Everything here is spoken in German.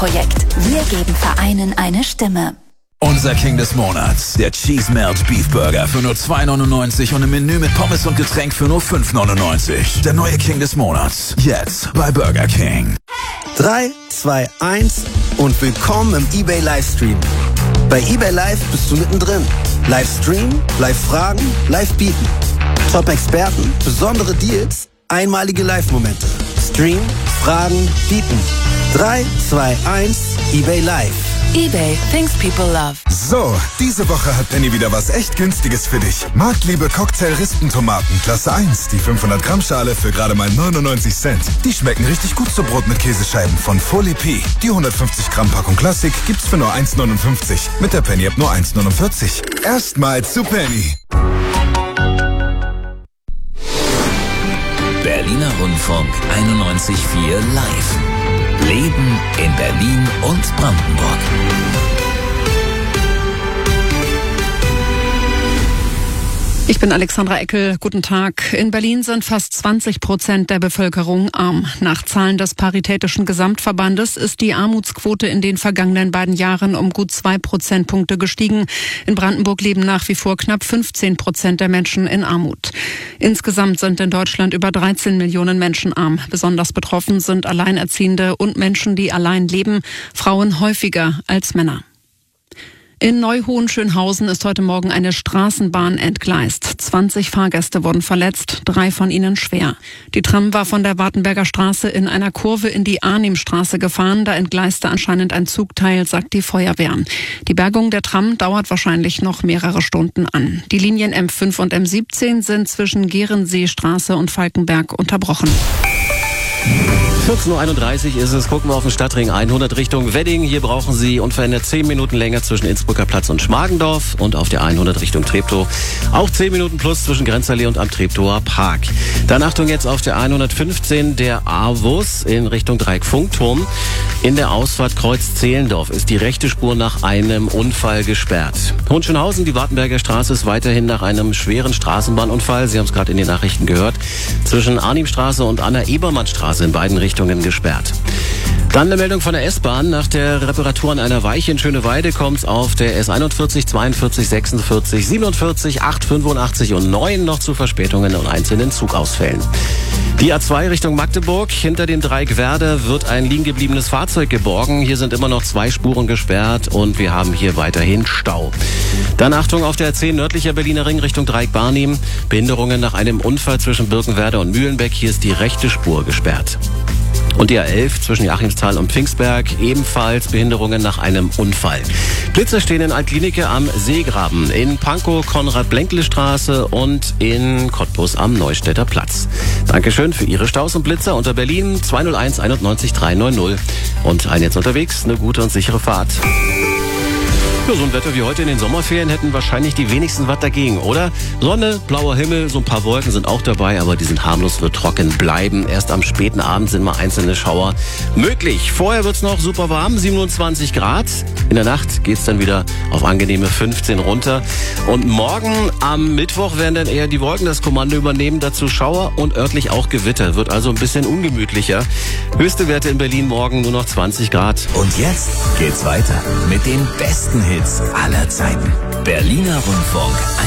Projekt. Wir geben Vereinen eine Stimme. Unser King des Monats, der Cheese Melt Beef Burger für nur 2,99 und im Menü mit Pommes und Getränk für nur 5,99. Der neue King des Monats, jetzt bei Burger King. 3, 2, 1 und willkommen im eBay Livestream. Bei eBay Live bist du mittendrin. Livestream, Live-Fragen, Live-Bieten. Top-Experten, besondere Deals, einmalige Live-Momente. Stream, Fragen, Bieten. 3, 2, 1, eBay Live. eBay, things people love. So, diese Woche hat Penny wieder was echt Günstiges für dich. Marktliebe Cocktail-Rispentomaten, Klasse 1, die 500 Gramm Schale für gerade mal 99 Cent. Die schmecken richtig gut zu Brot mit Käsescheiben von Folie P. Die 150 Gramm Packung Klassik gibt's für nur 1,59. Mit der Penny-App nur 1,49. Erstmals zu Penny. Berliner Rundfunk 91,4 live. Leben in Berlin und Brandenburg. Ich bin Alexandra Eckel. Guten Tag. In Berlin sind fast 20% der Bevölkerung arm. Nach Zahlen des Paritätischen Gesamtverbandes ist die Armutsquote in den vergangenen beiden Jahren um gut 2 Prozentpunkte gestiegen. In Brandenburg leben nach wie vor knapp 15% der Menschen in Armut. Insgesamt sind in Deutschland über 13 Millionen Menschen arm. Besonders betroffen sind Alleinerziehende und Menschen, die allein leben, Frauen häufiger als Männer. In Neu-Hohenschönhausen ist heute Morgen eine Straßenbahn entgleist. 20 Fahrgäste wurden verletzt, 3 von ihnen schwer. Die Tram war von der Wartenberger Straße in einer Kurve in die Arnimstraße gefahren. Da entgleiste anscheinend ein Zugteil, sagt die Feuerwehr. Die Bergung der Tram dauert wahrscheinlich noch mehrere Stunden an. Die Linien M5 und M17 sind zwischen Gerenseestraße und Falkenberg unterbrochen. 14.31 Uhr ist es. Gucken wir auf den Stadtring 100 Richtung Wedding. Hier brauchen Sie unverändert 10 Minuten länger zwischen Innsbrucker Platz und Schmargendorf. Und auf der 100 Richtung Treptow auch 10 Minuten plus zwischen Grenzallee und am Treptower Park. Dann Achtung jetzt auf der 115 der AWUS in Richtung Dreieck-Funkturm. In der Ausfahrt Kreuz Zehlendorf ist die rechte Spur nach einem Unfall gesperrt. Hohenschönhausen, die Wartenberger Straße ist weiterhin nach einem schweren Straßenbahnunfall, Sie haben es gerade in den Nachrichten gehört, zwischen Arnimstraße und Anna-Ebermann-Straße in beiden Richtungen gesperrt. Dann eine Meldung von der S-Bahn. Nach der Reparatur an einer Weiche in Schöneweide kommt es auf der S41, 42, 46, 47, 8, 85 und 9 noch zu Verspätungen und einzelnen Zugausfällen. Die A2 Richtung Magdeburg. Hinter dem Dreieck Werder wird ein liegen gebliebenes Fahrzeug geborgen. Hier sind immer noch 2 Spuren gesperrt und wir haben hier weiterhin Stau. Dann Achtung auf der A10 nördlicher Berliner Ring Richtung Dreieck Barnim. Behinderungen nach einem Unfall zwischen Birkenwerder und Mühlenbeck. Hier ist die rechte Spur gesperrt. Und die A11 zwischen Joachimsthal und Pfingstberg, ebenfalls Behinderungen nach einem Unfall. Blitzer stehen in Altlinike am Seegraben, in Pankow Konrad-Blenkle-Straße und in Cottbus am Neustädter Platz. Dankeschön für Ihre Staus und Blitzer unter Berlin 201 91 390. Und ein jetzt unterwegs, eine gute und sichere Fahrt. Ja, so ein Wetter wie heute in den Sommerferien hätten wahrscheinlich die wenigsten was dagegen, oder? Sonne, blauer Himmel, so ein paar Wolken sind auch dabei, aber die sind harmlos, wird trocken bleiben. Erst am späten Abend sind mal einzelne Schauer möglich. Vorher wird's noch super warm, 27 Grad. In der Nacht geht's dann wieder auf angenehme 15 runter. Und morgen am Mittwoch werden dann eher die Wolken das Kommando übernehmen, dazu Schauer und örtlich auch Gewitter. Wird also ein bisschen ungemütlicher. Höchste Werte in Berlin morgen nur noch 20 Grad. Und jetzt geht's weiter mit den besten Hits aller Zeiten. Berliner Rundfunk